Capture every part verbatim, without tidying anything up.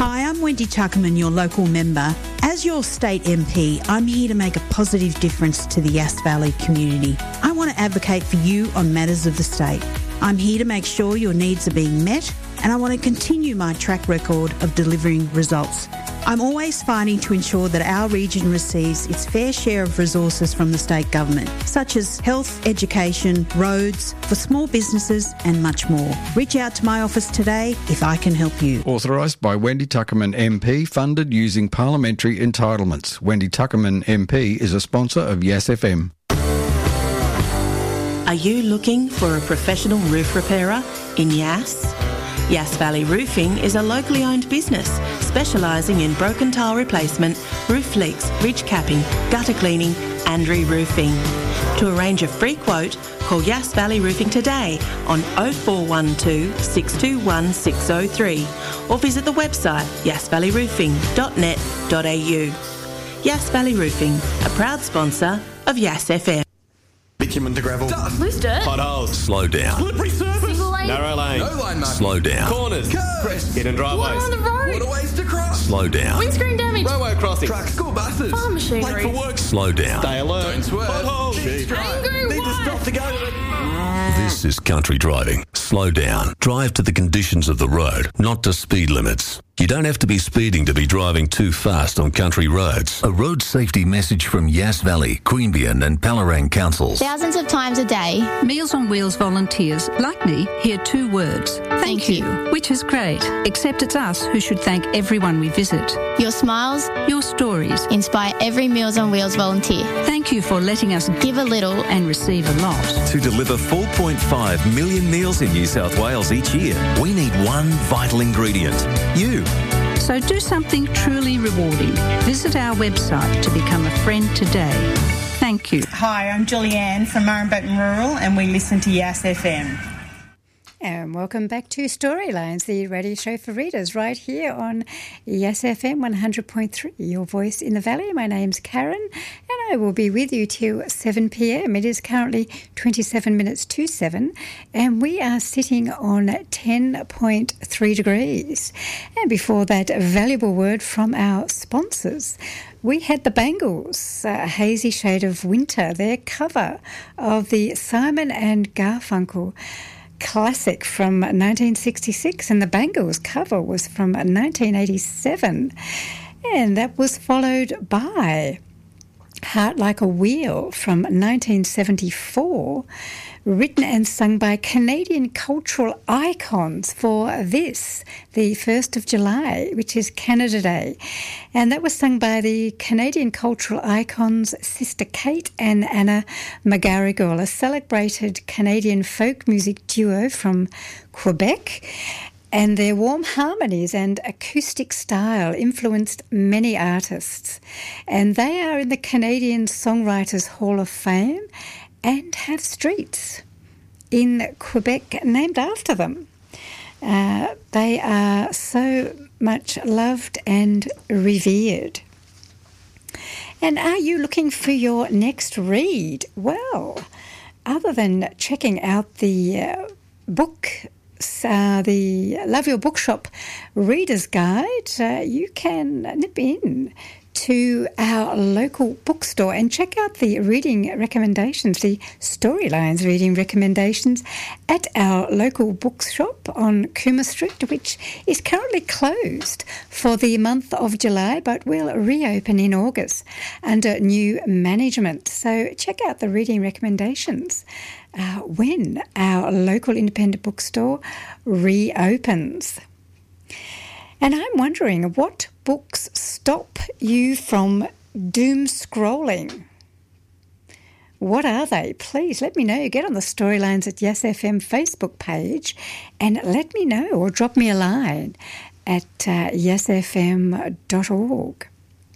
Hi, I'm Wendy Tuckerman, your local member. As your state M P, I'm here to make a positive difference to the Yass Valley community. I want to advocate for you on matters of the state. I'm here to make sure your needs are being met, and I want to continue my track record of delivering results. I'm always fighting to ensure that our region receives its fair share of resources from the state government, such as health, education, roads, for small businesses and much more. Reach out to my office today if I can help you. Authorised by Wendy Tuckerman M P, funded using parliamentary entitlements. Wendy Tuckerman M P is a sponsor of Yass F M. Are you looking for a professional roof repairer in Yass? Yass Valley Roofing is a locally owned business specialising in broken tile replacement, roof leaks, ridge capping, gutter cleaning and re-roofing. To arrange a free quote, call Yass Valley Roofing today on oh four one two, six two one, six oh three or visit the website yass valley roofing dot net dot a u. Yass Valley Roofing, a proud sponsor of Yass F M. Bitumen to gravel. Dust. Loose dirt. Potholes. Slow down. Slippery surface. Single lane. Narrow lane. No line marking. Slow down. Corners. Curves. Hidden driveways. Water on the road. Waterways to cross. Slow down. Windscreen damage. Railway crossing. Trucks. School buses. Farm machinery. Late for work. Slow down. Stay alert. Don't swerve. Potholes. Sheep. Angry Need to stop to go. This is country driving. Slow down. Drive to the conditions of the road, not to speed limits. You don't have to be speeding to be driving too fast on country roads. A road safety message from Yass Valley, Queanbeyan and Palorang councils. Thousands of times a day. Meals on Wheels volunteers, like me, hear two words. Thank, Thank you. you. Which is great. Except it's us who should thank everyone we visit. Your smiles Your stories inspire every Meals on Wheels volunteer. Thank you for letting us Give a little and receive a lot. To deliver four point five million meals in New South Wales each year, we need one vital ingredient: you. So do something truly rewarding. Visit our website to become a friend today. Thank you. Hi, I'm Julianne from Murrumbeaton Rural and we listen to Yass F M. And welcome back to Storylines, the radio show for readers, right here on Yass F M one hundred point three, your voice in the valley. My name's Karen, and I will be with you till seven p m. It is currently twenty-seven minutes to seven, and we are sitting on ten point three degrees. And before that, a valuable word from our sponsors. We had the Bangles, a hazy shade of winter, their cover of the Simon and Garfunkel classic from nineteen sixty-six, and the Bangles cover was from nineteen eighty-seven, and that was followed by Heart Like a Wheel from nineteen seventy-four, written and sung by Canadian cultural icons for this, the first of July, which is Canada Day. And that was sung by the Canadian cultural icons Sister Kate and Anna McGarrigle, a celebrated Canadian folk music duo from Quebec. And their warm harmonies and acoustic style influenced many artists. And they are in the Canadian Songwriters Hall of Fame and have streets in Quebec named after them. Uh, they are so much loved and revered. And are you looking for your next read? Well, other than checking out the uh, book, uh, the Love Your Bookshop Reader's Guide, uh, you can nip in to our local bookstore and check out the reading recommendations, the Storylines reading recommendations at our local bookshop on Cooma Street, which is currently closed for the month of July but will reopen in August under new management. So check out the reading recommendations uh, when our local independent bookstore reopens. And I'm wondering, what books stop you from doom scrolling? What are they? Please let me know. Get on the Storylines at Yass F M Facebook page and let me know, or drop me a line at uh, yass f m dot org.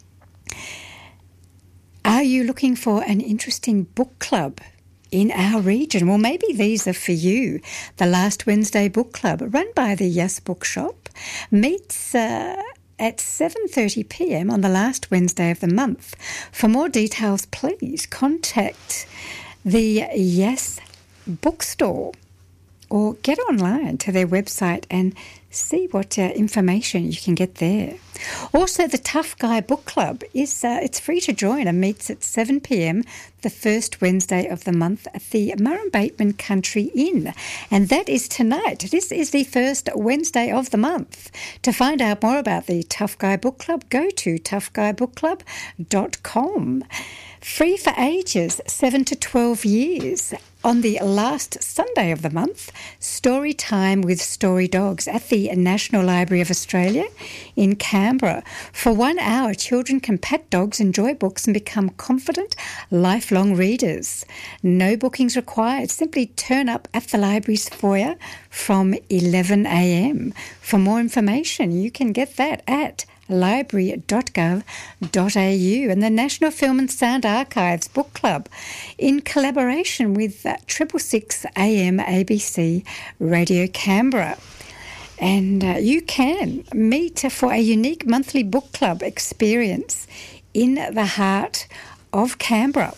Are you looking for an interesting book club in our region? Well, maybe these are for you. The Last Wednesday Book Club, run by the Yass Bookshop, meets uh, at seven thirty p m on the last Wednesday of the month. For more details, please contact the Yass Bookstore or get online to their website and see what uh, information you can get there. Also, the Tough Guy Book Club is uh, it's free to join and meets at seven p.m. the first Wednesday of the month at the Murrum Bateman Country Inn, and that is tonight. This is the first Wednesday of the month. To find out more about the Tough Guy Book Club, go to tough guy book club dot com. Free for ages seven to twelve years. On the last Sunday of the month, story time with Story Dogs at the National Library of Australia in Canberra. For one hour, children can pet dogs, enjoy books and become confident, lifelong readers. No bookings required. Simply turn up at the library's foyer from eleven a.m. For more information, you can get that at library dot gov dot a u. And the National Film and Sound Archives Book Club, in collaboration with uh, triple six A M A B C Radio Canberra. And uh, you can meet for a unique monthly book club experience in the heart of Canberra.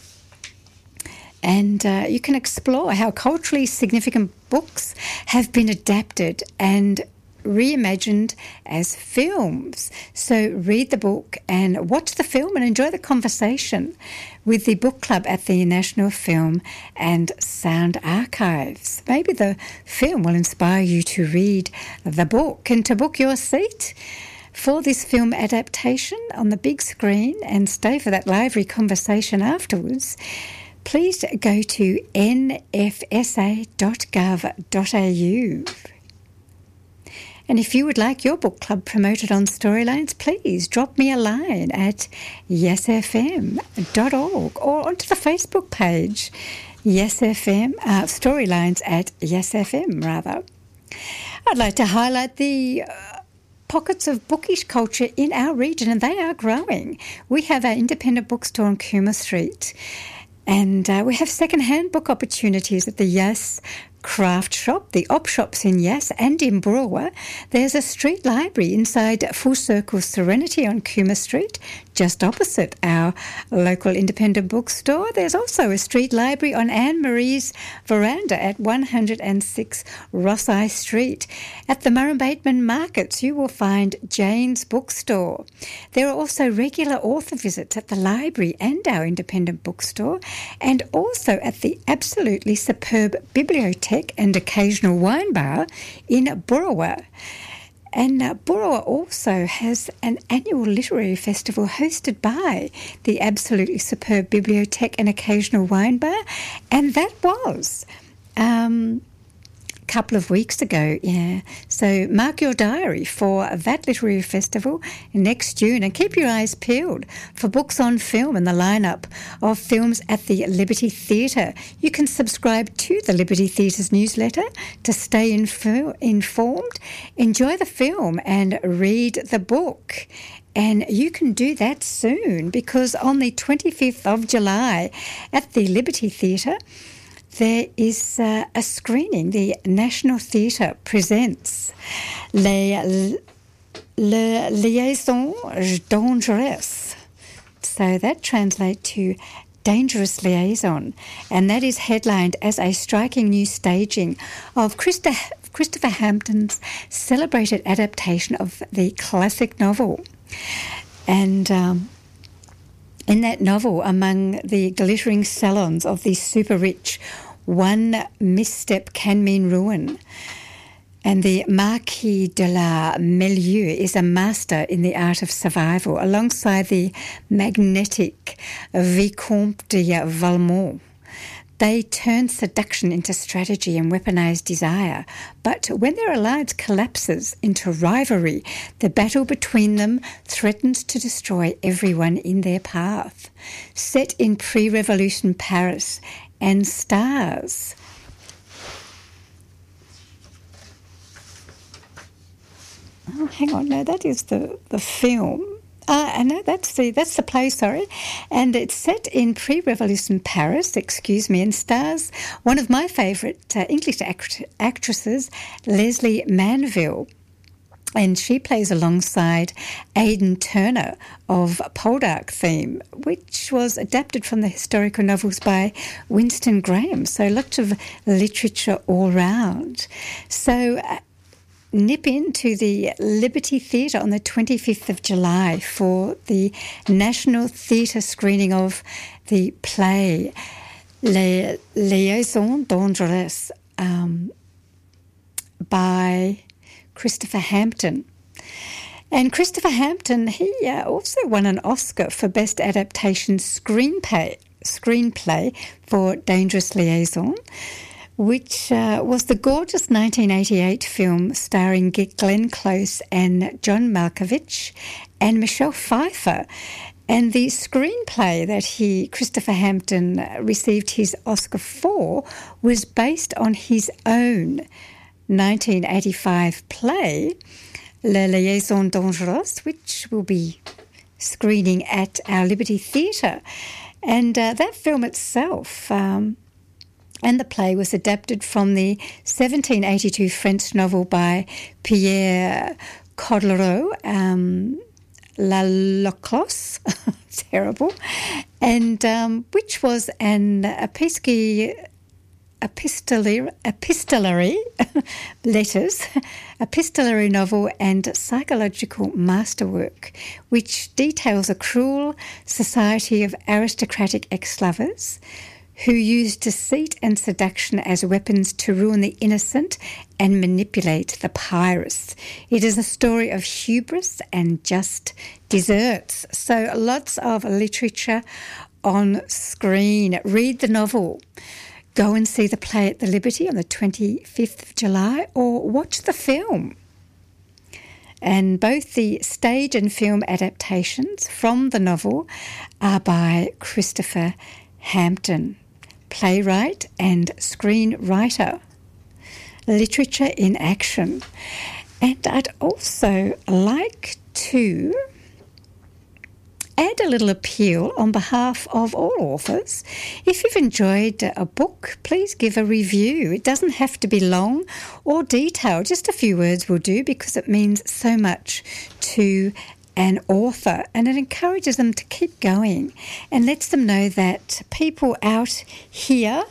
And uh, you can explore how culturally significant books have been adapted and reimagined as films. So read the book and watch the film and enjoy the conversation with the book club at the National Film and Sound Archives. Maybe the film will inspire you to read the book. And to book your seat for this film adaptation on the big screen and stay for that lively conversation afterwards, please go to n f s a dot gov dot a u. And if you would like your book club promoted on Storylines, please drop me a line at yes f m dot org or onto the Facebook page, Yes F M, uh, Storylines at Yes F M, rather. I'd like to highlight the uh, pockets of bookish culture in our region, and they are growing. We have our independent bookstore on Cooma Street, and uh, we have second-hand book opportunities at the Yes Craft Shop, the op shops in Yass and in Burrawa. There's a street library inside Full Circle Serenity on Cooma Street, just opposite our local independent bookstore. There's also a street library on Anne Marie's veranda at one hundred six Rossai Street. At the Murrum Bateman Markets, you will find Jane's Bookstore. There are also regular author visits at the library and our independent bookstore, and also at the absolutely superb bibliothèque and occasional wine bar in Burrawa. And uh, Burrawa also has an annual literary festival hosted by the absolutely superb bibliothèque and occasional wine bar, and that was um, a couple of weeks ago, yeah. So mark your diary for that literary festival next June, and keep your eyes peeled for books on film and the lineup of films at the Liberty Theatre. You can subscribe to the Liberty Theatre's newsletter to stay info- informed, enjoy the film and read the book. And you can do that soon, because on the twenty-fifth of July at the Liberty Theatre, there is uh, a screening. The National Theatre presents Les, Le Liaison Dangereuses. So that translates to Dangerous Liaison, and that is headlined as a striking new staging of Christa, Christopher Hampton's celebrated adaptation of the classic novel. And um, in that novel, among the glittering salons of the super rich, one misstep can mean ruin. And the Marquis de la Meilleur is a master in the art of survival, alongside the magnetic Vicomte de Valmont. They turn seduction into strategy and weaponized desire. But when their alliance collapses into rivalry, the battle between them threatens to destroy everyone in their path. Set in pre-revolution Paris and stars Oh, hang on, no, that is the, the film. Uh, no, that's the that's the play, sorry. And it's set in pre-revolution Paris, excuse me, and stars one of my favourite uh, English act- actresses, Leslie Manville. And she plays alongside Aidan Turner of Poldark Theme, which was adapted from the historical novels by Winston Graham. So lots of literature all round. So uh, nip into the Liberty Theatre on the twenty-fifth of July for the National Theatre screening of the play Les Liaisons Dangereuses um, by Christopher Hampton. And Christopher Hampton, he uh, also won an Oscar for Best Adaptation Screenplay, screenplay for Dangerous Liaison, which uh, was the gorgeous nineteen eighty-eight film starring Glenn Close and John Malkovich and Michelle Pfeiffer. And the screenplay that he, Christopher Hampton, received his Oscar for was based on his own nineteen eighty-five play, Les Liaisons Dangereuses, which will be screening at our Liberty Theatre. And uh, that film itself um, and the play was adapted from the seventeen eighty-two French novel by Pierre Caudereau, um, La Locrosse, terrible, and um, which was an epistolary, epistolary, epistolary letters, epistolary novel and psychological masterwork, which details a cruel society of aristocratic ex-lovers who use deceit and seduction as weapons to ruin the innocent and manipulate the pious. It is a story of hubris and just desserts. So lots of literature on screen. Read the novel. Go and see the play at the Liberty on the twenty-fifth of July or watch the film. And both the stage and film adaptations from the novel are by Christopher Hampton, playwright and screenwriter. Literature in action. And I'd also like to add a little appeal on behalf of all authors. If you've enjoyed a book, please give a review. It doesn't have to be long or detailed. Just a few words will do because it means so much to an author, and it encourages them to keep going and lets them know that people out here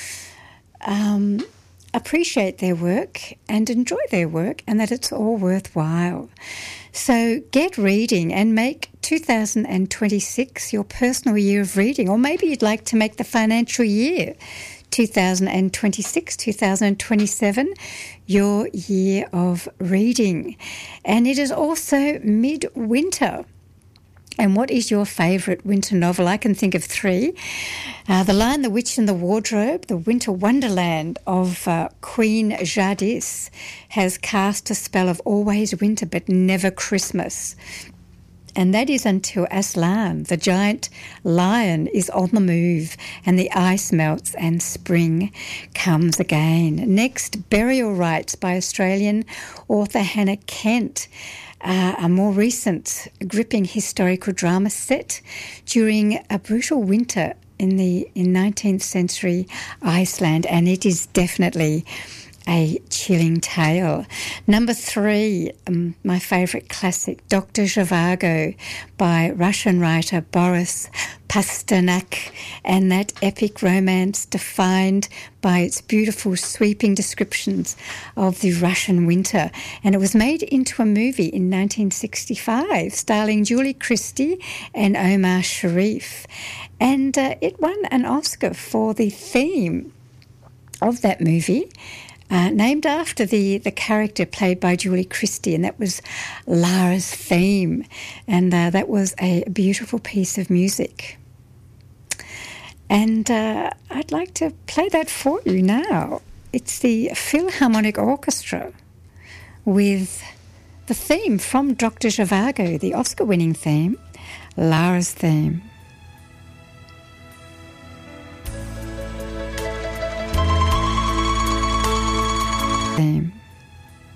um, appreciate their work and enjoy their work and that it's all worthwhile. So get reading and make two thousand twenty-six your personal year of reading, or maybe you'd like to make the financial year two thousand twenty-six, two thousand twenty-seven your year of reading. And it is also midwinter. And what is your favourite winter novel? I can think of three. Uh, The Lion, the Witch and the Wardrobe, The Winter Wonderland of uh, Queen Jadis has cast a spell of always winter but never Christmas. And that is until Aslan, the giant lion, is on the move and the ice melts and spring comes again. Next, Burial Rites by Australian author Hannah Kent. Uh, a more recent, gripping historical drama set during a brutal winter in the in nineteenth century Iceland, and it is definitely a chilling tale. Number three, um, my favourite classic, Doctor Zhivago by Russian writer Boris Pasternak, and that epic romance defined by its beautiful sweeping descriptions of the Russian winter. And it was made into a movie in nineteen sixty-five starring Julie Christie and Omar Sharif. And uh, it won an Oscar for the theme of that movie, Uh, named after the, the character played by Julie Christie, and that was Lara's theme. And uh, that was a beautiful piece of music. And uh, I'd like to play that for you now. It's the Philharmonic Orchestra with the theme from Doctor Zhivago, the Oscar-winning theme, Lara's theme.